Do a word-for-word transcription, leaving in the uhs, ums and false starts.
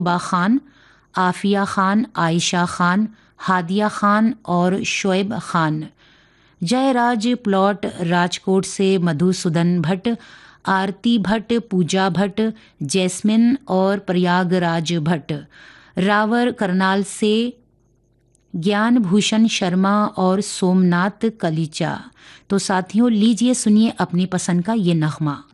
बा खान, आफिया खान, आयशा खान, हादिया खान और शोएब खान। जयराज प्लॉट राजकोट से मधुसूदन भट्ट, आरती भट्ट, पूजा भट्ट, जैस्मिन और प्रयागराज भट्ट। रावर करनाल से ज्ञान भूषण शर्मा और सोमनाथ कलीचा। तो साथियों, लीजिए सुनिए अपनी पसंद का ये नगमा।